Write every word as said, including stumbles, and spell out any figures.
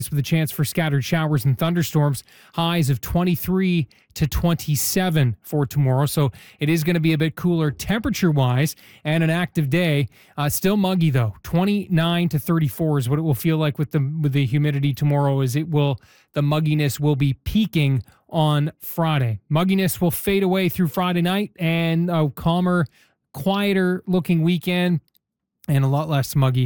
with a chance for scattered showers and thunderstorms. Highs of twenty-three to twenty-seven for tomorrow. So it is going to be a bit cooler temperature-wise and an active day. Uh, still muggy, though. twenty-nine to thirty-four is what it will feel like with the with the humidity tomorrow, as it will the mugginess will be peaking on Friday. Mugginess will fade away through Friday night, and a calmer, quieter-looking weekend, and a lot less muggy